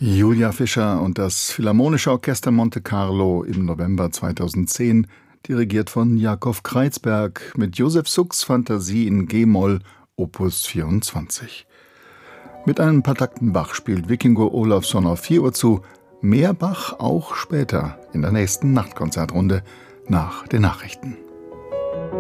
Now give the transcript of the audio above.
Julia Fischer und das Philharmonische Orchester Monte Carlo im November 2010, dirigiert von Jakob Kreizberg mit Josef Sukks Fantasie in G-Moll, Opus 24. Mit einem paar Takten Bach spielt Vikingur Ólafsson auf 4 Uhr zu, mehr Bach auch später in der nächsten Nachtkonzertrunde nach den Nachrichten.